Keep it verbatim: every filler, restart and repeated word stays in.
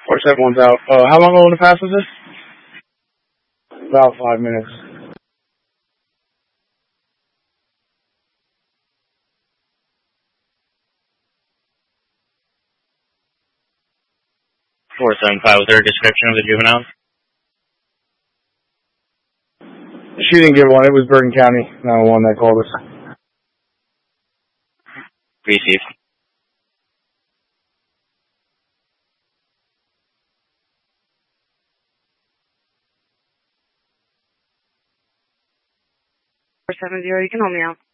four seven one's out. Uh, how long ago in the past was this? About five minutes. four seven five, was there a description of the juvenile? She didn't give one. It was Bergen County nine one one that called us. Received. four seven zero, you can hold me out.